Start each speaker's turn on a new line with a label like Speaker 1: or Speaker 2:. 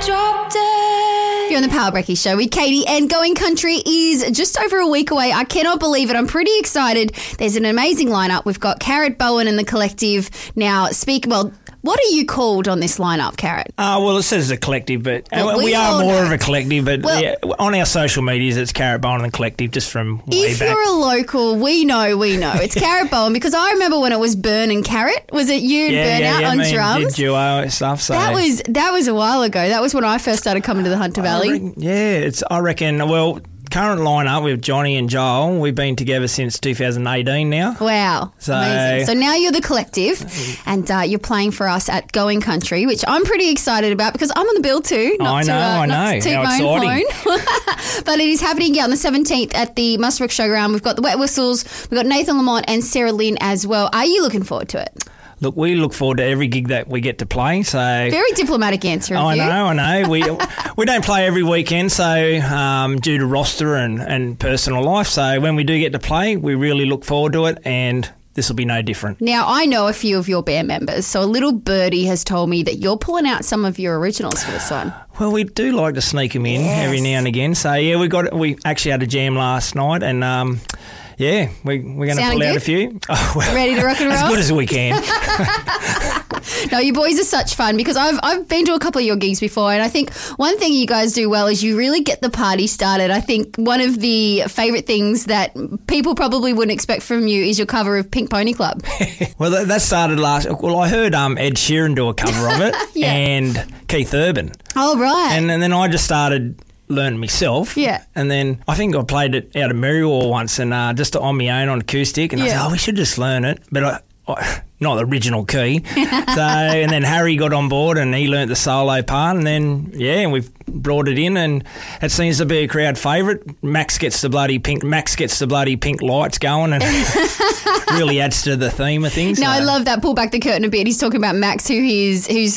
Speaker 1: Drop dead.
Speaker 2: You're on the Power Brecky Show with Katie, and Going Country is just over a week away. I cannot believe it. I'm pretty excited. There's an amazing lineup. We've got Carrot Bowen and the Collective now what are you called on this lineup, Carrot?
Speaker 3: Well, it says a collective, but
Speaker 2: Well,
Speaker 3: we are more
Speaker 2: know.
Speaker 3: of a collective. But
Speaker 2: Well-
Speaker 3: on our social medias, it's Carrot Bowen and the Collective, just from way
Speaker 2: If
Speaker 3: back.
Speaker 2: you're a local, we know. It's Carrot Bowen, because I remember when it was Burn and Carrot. Was it you and Burn out on
Speaker 3: me and
Speaker 2: drums?
Speaker 3: did duo and stuff. So
Speaker 2: That was a while ago. That was when I first started coming to the Hunter Valley.
Speaker 3: I reckon. Well, current lineup with Johnny and Joel, we've been together since 2018 now.
Speaker 2: Wow.
Speaker 3: So-
Speaker 2: Amazing. So now you're the Collective, and you're playing for us at Going Country, which I'm pretty excited about because I'm on the bill too.
Speaker 3: I know.
Speaker 2: Not to toot
Speaker 3: How
Speaker 2: my own
Speaker 3: exciting.
Speaker 2: horn. But it is happening on the 17th at the Muswellbrook Showground. We've got the Wet Whistles, we've got Nathan Lamont and Sarah Lynn as well. Are you looking forward to it?
Speaker 3: Look, we look forward to every gig that we get to play. So
Speaker 2: Very diplomatic answer of
Speaker 3: I
Speaker 2: you.
Speaker 3: know. We don't play every weekend, so due to roster and personal life. So when we do get to play, we really look forward to it, and this will be no different.
Speaker 2: Now, I know a few of your band members, so a little birdie has told me that you're pulling out some of your originals for this one.
Speaker 3: Well, we do like to sneak them in every now and again. So yeah, we actually had a jam last night, and we're going to
Speaker 2: Sounding
Speaker 3: pull out
Speaker 2: good?
Speaker 3: a few. Oh, well,
Speaker 2: Ready to rock and roll?
Speaker 3: as good as we can.
Speaker 2: No, you boys are such fun because I've been to a couple of your gigs before, and I think one thing you guys do well is you really get the party started. I think one of the favourite things that people probably wouldn't expect from you is your cover of Pink Pony Club.
Speaker 3: Well, that started last. Well, I heard Ed Sheeran do a cover of it,
Speaker 2: Yeah.
Speaker 3: and Keith Urban,
Speaker 2: Oh, right.
Speaker 3: and then I just started learning myself.
Speaker 2: Yeah.
Speaker 3: And then I think I played it out of Merriwall once, and just on my own on acoustic, and I
Speaker 2: Yeah.
Speaker 3: said, we should just learn it, but I not the original key. And then Harry got on board and he learnt the solo part, and then we've brought it in, and it seems to be a crowd favourite. Max gets the bloody pink lights going, and really adds to the theme of things.
Speaker 2: No,
Speaker 3: So-
Speaker 2: I love that. Pull back the curtain a bit. He's talking about Max, who's